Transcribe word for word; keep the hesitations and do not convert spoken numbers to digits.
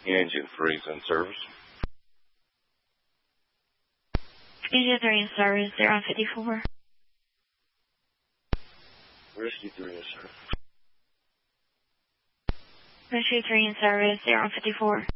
Engine three is in service. Engine three in service, zero on fifty-four. Rescue three in service. Rescue three in service, zero on fifty-four.